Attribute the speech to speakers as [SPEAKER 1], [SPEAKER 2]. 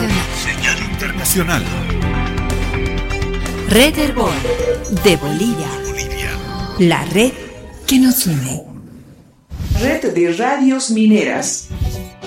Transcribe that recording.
[SPEAKER 1] Señal internacional.
[SPEAKER 2] Red Herbol de Bolivia. La red que nos une.
[SPEAKER 3] Red de Radios Mineras.